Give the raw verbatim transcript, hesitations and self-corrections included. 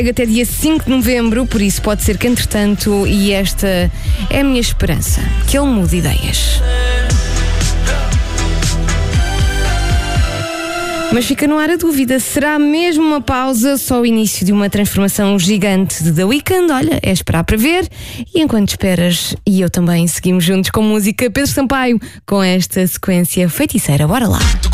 Até dia cinco de novembro, por isso pode ser que entretanto, e esta é a minha esperança, que ele mude ideias. Mas fica no ar a dúvida, será mesmo uma pausa, só o início de uma transformação gigante de The Weeknd? Olha, é esperar para ver. E enquanto esperas, e eu também, seguimos juntos com música, Pedro Sampaio, com esta sequência feiticeira. Bora lá!